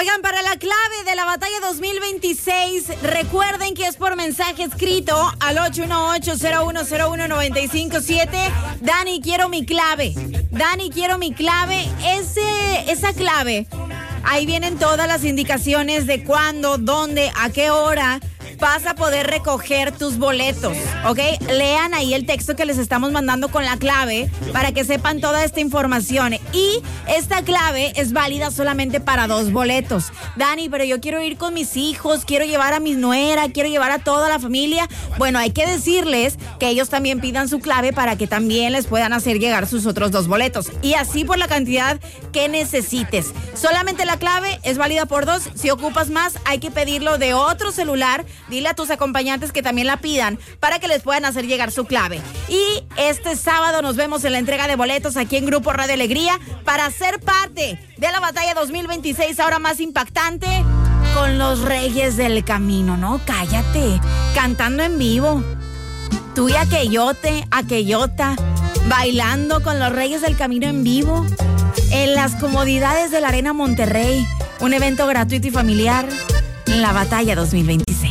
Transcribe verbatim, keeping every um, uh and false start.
Oigan, para la clave de la batalla dos mil veintiséis, recuerden que es por mensaje escrito al ocho uno ocho, cero uno cero uno, nueve cinco siete. Dani, quiero mi clave. Dani, quiero mi clave. Ese, esa clave, ahí vienen todas las indicaciones de cuándo, dónde, a qué hora vas a poder recoger tus boletos, ¿ok? Lean ahí el texto que les estamos mandando con la clave para que sepan toda esta información. Y esta clave es válida solamente para dos boletos. Dani, pero yo quiero ir con mis hijos, quiero llevar a mi nuera, quiero llevar a toda la familia. Bueno, hay que decirles que ellos también pidan su clave para que también les puedan hacer llegar sus otros dos boletos. Y así por la cantidad que necesites. Solamente la clave es válida por dos. Si ocupas más, hay que pedirlo de otro celular. Dile a tus acompañantes que también la pidan para que les puedan hacer llegar su clave. Y este sábado nos vemos en la entrega de boletos aquí en Grupo Radio Alegría para ser parte de la batalla dos mil veintiséis, ahora más impactante, con los Reyes del Camino. No, cállate, cantando en vivo. Tú y Aquellote, Aquellota, bailando con los Reyes del Camino en vivo en las comodidades de la Arena Monterrey. Un evento gratuito y familiar en la batalla dos mil veintiséis.